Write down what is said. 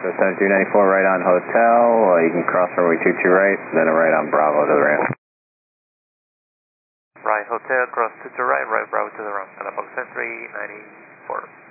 So 7394 right on Hotel, you can cross runway 22 right, then a right on Bravo to the ramp. Right Hotel, cross 22 right, right Bravo to the ramp, Galapagos 7394.